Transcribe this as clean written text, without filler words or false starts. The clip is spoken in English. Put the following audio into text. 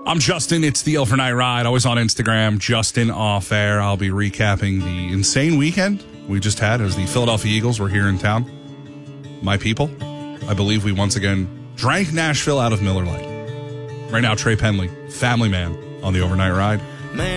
I'm Justin. It's the Overnight Ride. Always on Instagram. Justin Off Air. I'll be recapping the insane weekend we just had as the Philadelphia Eagles were here in town. My people, I believe we once again drank Nashville out of Miller Lite. Right now, Trey Penley, family man, on the Overnight Ride.